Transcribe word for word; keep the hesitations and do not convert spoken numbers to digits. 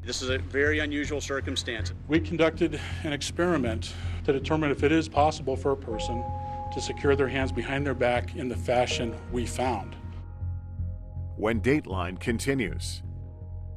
This is a very unusual circumstance. We conducted an experiment to determine if it is possible for a person to secure their hands behind their back in the fashion we found. When Dateline continues.